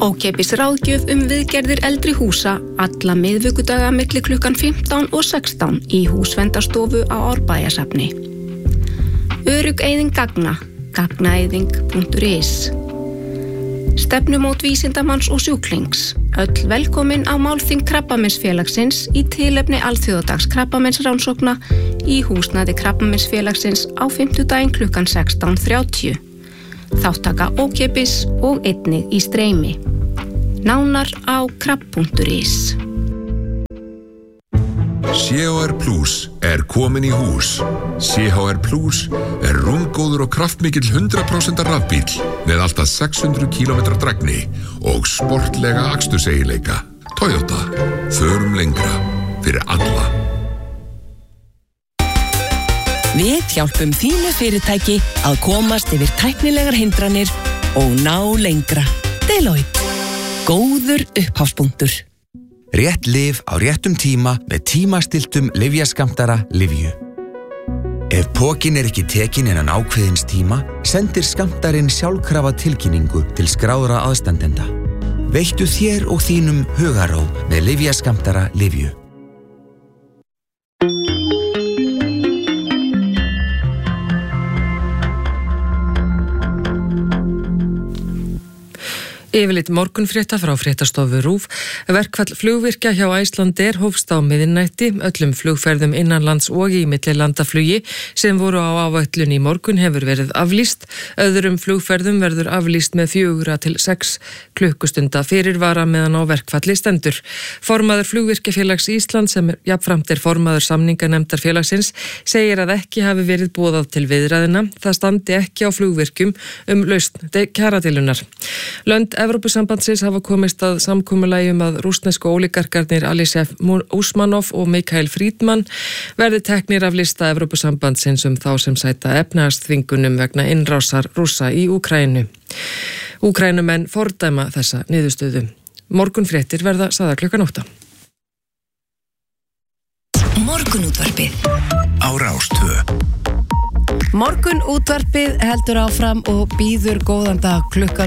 Ókeypis ráðgjöf viðgerðir eldri húsa alla miðvikudaga milli klukkan 15 og 16 í húsverndarstofu á Árbæjarsafni. Örugg eyðing gagna, gagnaeyðing.is. Stefnumót vísindamanns og sjúklings. Öll velkomin á málþing Krabbameinsfélagsins í tilefni alþjóðadags krabbameinsrannsókna í húsnæði Krabbameinsfélagsins á 5. klukkan 16:30. Þáttaka ókeypis og einnig í streymi. Nánar á krabb.is. CHR Plus komin í hús. CHR Plus rúmgóður og kraftmikill 100% rafbíll með alltaf 600 km drægni og sportlega aksturseiginleika. Toyota, förum lengra fyrir alla. Við hjálpum þínu fyrirtæki að komast yfir tæknilegar hindranir og ná lengra. Deloitte. Góður upphafspunktur. Rétt lyf á réttum tíma með tímastilltum lyfjaskammtara Lyfju. Ef pokinn ekki tekinn innan ákveðins tíma, sendir skammtarinn sjálfkrafa tilkynningu til skráðra aðstandenda. Veittu þér og þínum hugarró með lyfjaskammtara Lyfju. Yfirleitt morgunfrétta frá fréttastofu RÚV. Verkfall flugvirkja hjá Icelandair hófst á miðnætti. Öllum flugferðum innanlands og í millilandaflugi sem voru á áætlun í morgun hefur verið aflýst. Öðrum flugferðum verður aflýst með 4 til 6 klukkustunda fyrirvara meðan á verkfalli stendur. Formaður Flugvirkjafélags Íslands sem jafnframt formaður samninganefndar félagsins segir að ekki hafi verið boðað til viðræðina. Það standi ekki á flugvirkjum lausn kjaradeilunnar. Lönd Evrópusambandsins hafa komist að samkomulagi að rússnesku ólígarkarnir Alisef Usmanov og Mikael Friedman verði teknir af lista Evrópusambandsins þá sem sæta efnahagsþvingunum vegna innrásar Rússa í Úkraínu. Úkrænumenn fordæma þessa niðurstöðu. Morgunfréttir verða sagðar klukkan 8. Morgunútvarpið Á Rás 2. Morgunútvarpið heldur áfram og býður góðan dag. Klukkan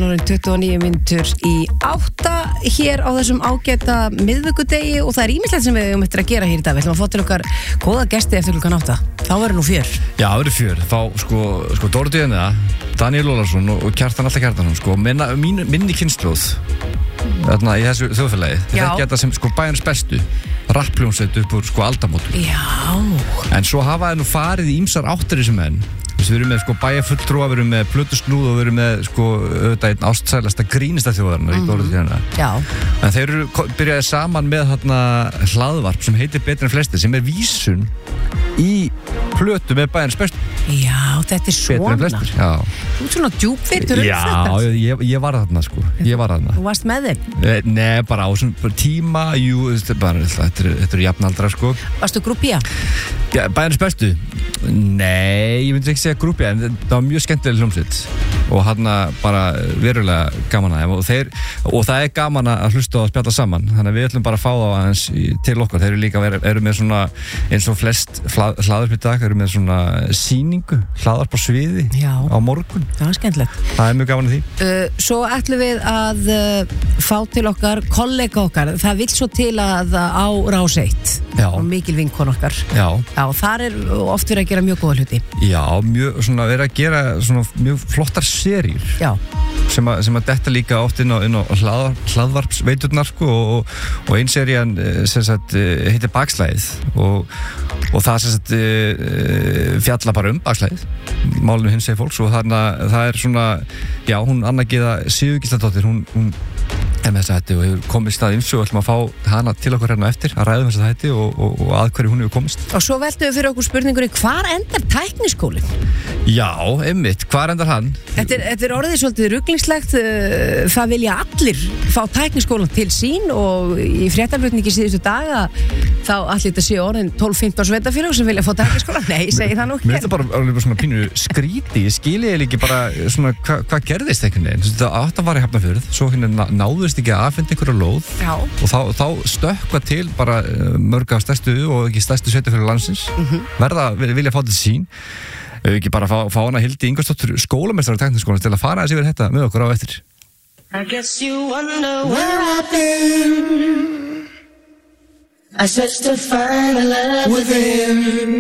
29:08 hér á þessum ágæta miðvikudegi og það ýmislegt sem við höfum eftir að gera hér í dag. Við ætlum að fá til okkar góða gesti eftir klukkan 8. Þá verður nú fjör. Já, það verður fjör. Þá sko Dóri Díðanega, Daniel Ólarsson og Kjartan Alltaf Kjartansson minni kynslóð þarna í þessu þjóðfélagi. Þetta geta sem bæjarins bestu rappljónsveit upp úr aldamótum. Já. En svo hafa þeir nú farið í ýmsar áttir þessum menn. Við erum með bæjarfulltrúa, við erum með plötusnúð og við erum með auðvitað einn ástsælasta grínista þjóðarinnar í Dóri Díðanega. Já. En þeir eru byrjaði saman með hlaðvarp sem heitir Betri en flestir, sem vísun í plötu með bæjarins bestu. Já, þetta svona. Betri en flestir, já. Þú svona djúpveitur þetta. Já, ég var þarna Ég var þarna. Þú varst með þeim? Nei, bara á tíma, þetta eru jafnaldrar Varstu grúpía? Bæjarins bestu? Nei, ég myndi ekki segja grúpía, en það var mjög skemmtileg hljómsveit og bara verulega gaman að þeim og það gaman að hlusta og spjalla saman, þannig að við ætlum bara að fá þá aðeins til okkar. Þeir eru líka eru með svona, eins og flest hlaðvarp í dag, eru með svona sýningu, hlaðvarp á sviði á morgun. Það er skemmtilegt. Það mjög gaman að því. Svo ætlum við að fá til okkar kollega okkar. Það vill svo til að á Rás 1 og mikil vinkon okkar. Já, þar oft verið að gera mjög góða hluti. Já, mjög svona verið að gera svona mjög flottar seríur. Já. Sem að detta líka oft inn á hlaðvarpsveiturnar og ein serían heitir Bakslæðið og það fjalla bara Bakslæðið, málinu hins segir fólks, og það svona, já, hún Anna Gyða Sigurgísladóttir, hún með þessa hætti og hefur komist að ýmsu og ætlum að fá hana til okkur hérna eftir að ræða þessa hætti og að hverju hún hefur komist. Og svo veltum við fyrir okkur spurningunni, hvar endar tækniskólinn? Já, einmitt, hvar endar hann? Þetta orðið svolítið ruglingslegt. Það vilja allir fá tækniskólan til sín og í fréttaflutningi síðustu daga þá allir þetta sé orðin 12-15 sveitafélög sem vilja fá tækniskólan. Nei, segi það nú ekki. Mér finnst það bara svona pínu skríti. Ég skil ekki bara svona hvað gerðist einhvern veginn. Þetta var í Hafnarfjörð, svo náðust ekki að afhenda einhverja lóð. Já. Og þá stökkva til bara mörg af stærstu og ekki stærstu sveitafélög landsins. Vilja fá til sín. Við ekki bara fá hana Hildi Ingvarsdóttur, skólameistari á Tækniskólanum, til að fara yfir þetta með okkur á eftir. I guess you wonder where I've been. I searched to find the love within.